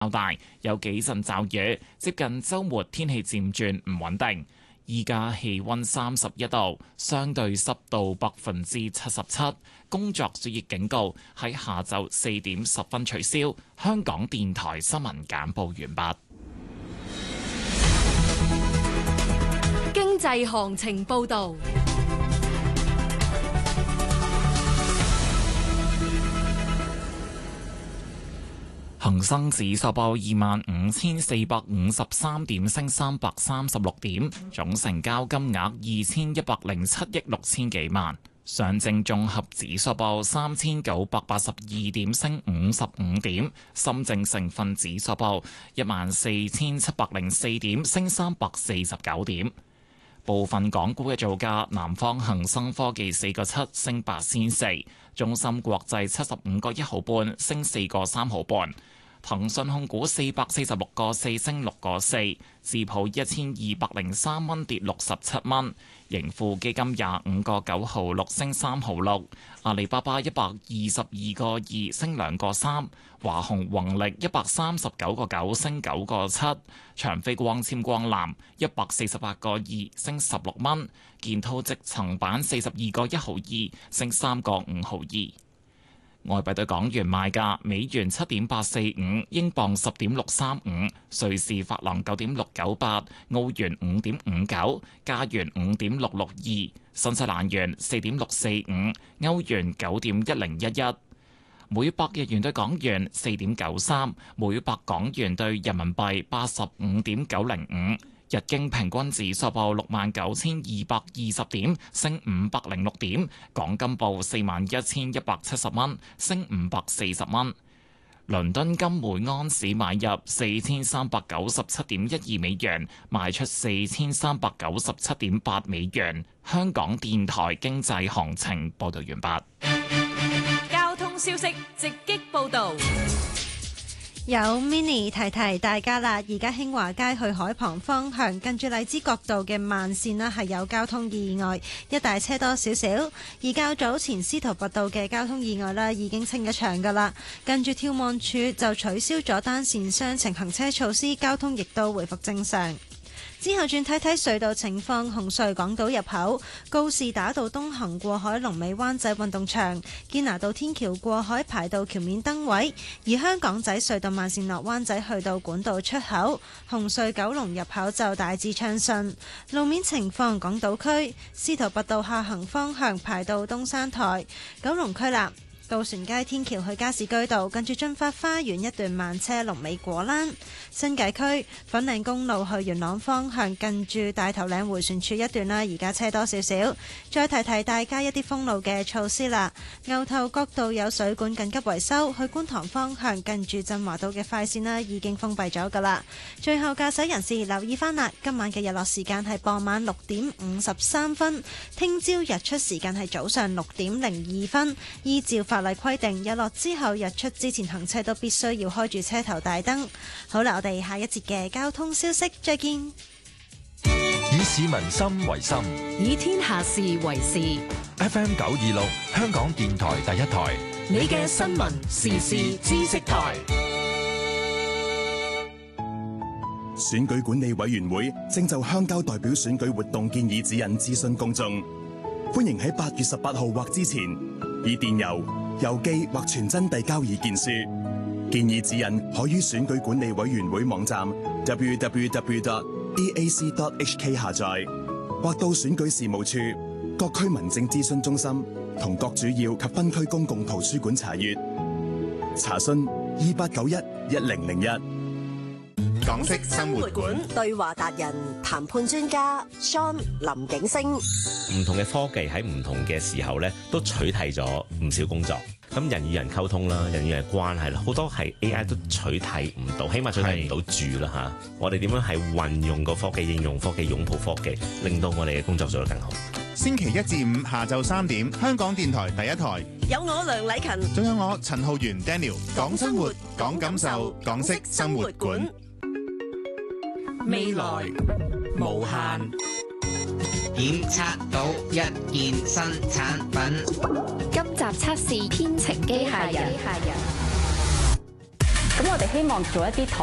較大，有幾陣驟雨。接近週末天氣漸轉唔穩定。依家氣溫31度，相對濕度77%。工作暑熱警告喺下晝4點10分取消。香港電台新聞簡報完畢。 經濟行情報導。 恒生指數報25,453點，升336點，總成交金額2,107億6千幾萬。上證綜合指數報3,982點，升55點。深證成分指數報14,704點，升349點。部分港股嘅造價：南方恒生科技4個7升8仙4，中芯國際75個1毫半升4個3毫半，騰訊控股446個4升6個4，智普1203蚊跌67蚊，盈富基金25個9毫6升3毫6，阿里巴巴122個2升2個3，華虹宏力139個9升9個7，長飛光纖光纜148個2升16蚊，建滔積層板42個1毫2升3個5毫2。外幣對港元賣價：美元7.845，英鎊10.635，瑞士法郎9.698，澳元5.59，加元5.662，新西蘭元4.645，歐元9.1011。每百日元對港元4.93，每百港元對人民幣85.905。日經平均指數報69,220點，升506點。港金報41,170蚊，升540蚊。倫敦金每安士買入4,397.12美元，賣出4,397.8美元。香港電台經濟行情報道完畢。 交通消息直擊報導。 有 Mini 提提大家啦，而家興華街去海旁方向近住荔枝角道嘅慢線啦，係有交通意外，一大車多少少。而較早前司徒拔道嘅交通意外啦，已經清一場噶啦，近住眺望處就取消咗單線雙程行車措施，交通亦都回復正常。之後轉睇睇隧道情況，紅隧港島入口、告士打道東行過海、龍尾灣仔運動場、堅拿道天橋過海排到橋面燈位，而香港仔隧道慢線落灣仔去到管道出口，紅隧九龍入口就大致暢順。路面情況，港島區司徒拔道下行方向排到東山台，九龍區啦。渡船街天橋去加士居道，近住駿發花園一段慢車，龍尾果欄。新界區粉嶺公路去元朗方向，近住大頭嶺迴旋處一段啦，而家車多少少。再提提大家一啲封路嘅措施啦。牛頭角道有水管緊急維修，去觀塘方向近住振華道嘅快線啦，已經封閉咗噶啦。最後駕駛人士留意翻啦，今晚嘅日落時間係傍晚6點53分，聽朝日出時間係早上6點02分，依照法例規定，日落之後日出之前行車都必須要開住車頭大燈。好啦，我哋下一節嘅交通消息再見。 以市民心為心， 以天下事為事。 FM 926，香港電台第一台， 你嘅新聞時事知識台。 選舉管理委員會正就鄉郊代表選舉活動建議指引諮詢公眾，歡迎喺8月18號或之前以電郵、郵寄或傳真遞交意見書。建議指引可於選舉管理委員會網站 www.eac.hk 下載，或到選舉事務處、各區民政諮詢中心同各主要及分區公共圖書館查閱。查詢28911001。 港式生活館對話達人、談判專家 Sean 林景星。 唔同嘅科技喺唔同嘅時候咧，都取替咗唔少工作。咁人與人溝通啦，人與人關係啦，好多係 AI 都取替唔到，起碼取替唔到住啦嚇。我哋點樣係運用個科技、應用科技、擁抱科技，令到我哋嘅工作做得更好。 星期1至5下晝3點，香港電台第一台有我梁禮勤， 仲有我陳浩源 Daniel， 講生活，講感受，港式生活館。 未來無限。 檢測到一件新產品。 今集測試編程機械人。 咁我哋希望做一啲